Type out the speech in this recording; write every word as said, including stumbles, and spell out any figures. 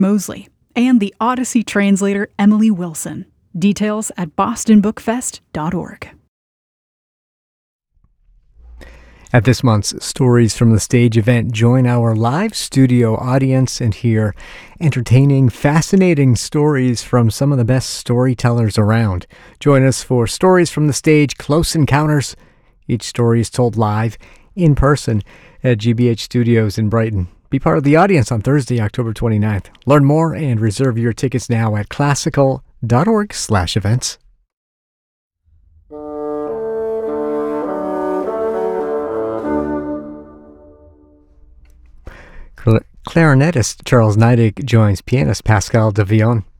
Mosley, and the Odyssey translator Emily Wilson. Details at boston book fest dot org. At this month's Stories from the Stage event, join our live studio audience and hear entertaining, fascinating stories from some of the best storytellers around. Join us for Stories from the Stage Close Encounters. Each story is told live, in person, at G B H Studios in Brighton. Be part of the audience on Thursday, October twenty-ninth. Learn more and reserve your tickets now at classical dot org slash events. Clarinetist Charles Neidig joins pianist Pascal de Vion